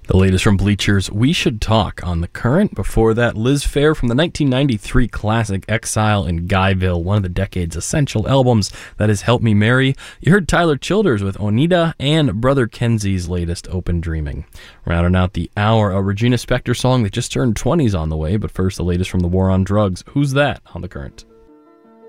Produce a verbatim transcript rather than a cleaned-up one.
The latest from Bleacher's We Should Talk on The Current. Before that, Liz Phair from the nineteen ninety-three classic Exile in Guyville, one of the decade's essential albums that has helped me marry. You heard Tyler Childers with Oneida and Brother Kenzie's latest Open Dreaming. Rounding out the hour, a Regina Spektor song that just turned twenties on the way, but first the latest from the War on Drugs. Who's That on The Current?